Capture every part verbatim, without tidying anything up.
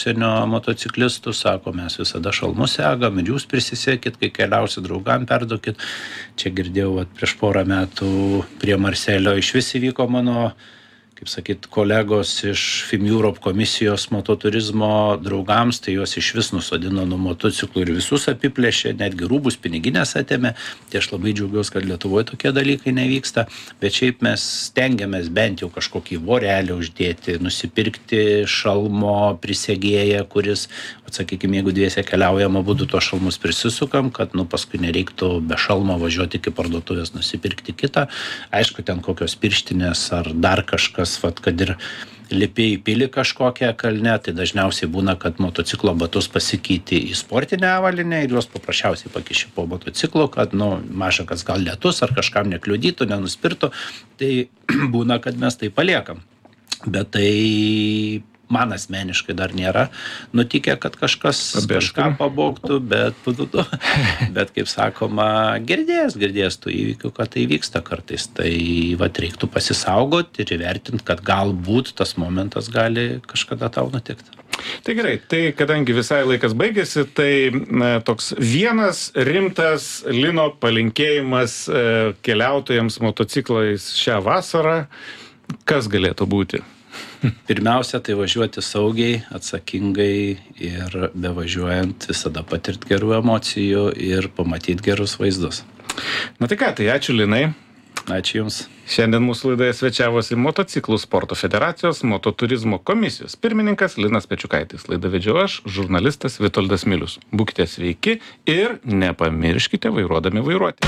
užsienio motociklistų, sako, mes visada šalmus segam ir jūs prisisiekit, kai keliausit draugam, perduokit. Čia girdėjau, vat, prieš porą metų prie Marselio iš vis įvyko mano, kaip sakyt, kolegos iš F I M Europe komisijos mototurizmo draugams, tai juos iš vis nusodino nuo motociklų ir visus apiplėšė, netgi rūbus, piniginės atėmė. Tai aš labai džiaugiuosi, kad Lietuvoje tokie dalykai nevyksta, bet šiaip mes stengiamės bent jau kažkokį vorelį uždėti, nusipirkti šalmo prisegėję, kuris, atsakykime, jeigu dviese keliaujam, abudu to šalmus prisisukam, kad nu, paskui nereiktų be šalmo važiuoti iki parduotuvės nusipirkti kitą. Aišku, ten kokios pirštinės ar dar kažkas, vat, kad ir lipi į pilį kažkokią kalnę, tai dažniausiai būna, kad motociklo batus pasikeiti į sportinę avalinę ir juos paprasčiausiai pakiši po motociklo, kad nu, maža kas gal lietus ar kažkam nekliudytų, nenuspirtų, tai būna, kad mes tai paliekam. Bet tai man asmeniškai dar nėra nutikę, kad kažkas Pabėgtų. kažką pabogtų, bet, bet kaip sakoma, girdės, girdės tų įvykių, kad tai vyksta kartais. Tai vat, reiktų pasisaugoti ir įvertinti, kad galbūt tas momentas gali kažkada tau nutikti. Tai gerai, tai kadangi visai laikas baigėsi, tai na, toks vienas rimtas Lino palinkėjimas e, keliautojams motociklais šią vasarą, kas galėtų būti? Pirmiausia, tai važiuoti saugiai, atsakingai ir bevažiuojant visada patirti gerų emocijų ir pamatyti gerus vaizdus. Na tai ką, tai ačiū Linai. Ačiū Jums. Šiandien mūsų laidoje svečiavosi Motociklų sporto federacijos mototurizmo komisijos pirmininkas Linas Pečiukaitis. Laidą vedžiau aš, žurnalistas Vitoldas Milius. Būkite sveiki ir nepamirškite vairuodami vairuoti.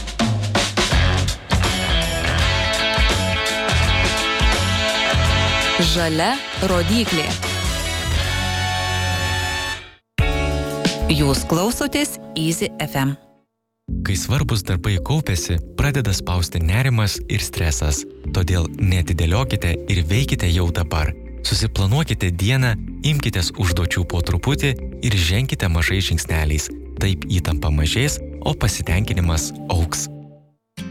Žalia rodyklė. Jūs klausotės Easy F M. Kai svarbus darbai kaupėsi, pradeda spausti nerimas ir stresas. Todėl neatidėliokite ir veikite jau dabar. Susiplanuokite dieną, imkitės užduočių po truputį ir ženkite mažais žingsneliais. Taip įtampa mažės, o pasitenkinimas augs.